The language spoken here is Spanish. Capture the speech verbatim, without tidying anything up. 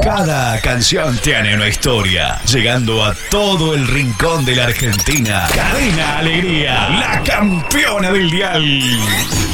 Cada canción tiene una historia, llegando a todo el rincón de la Argentina. Cadena Alegría, la campeona del dial.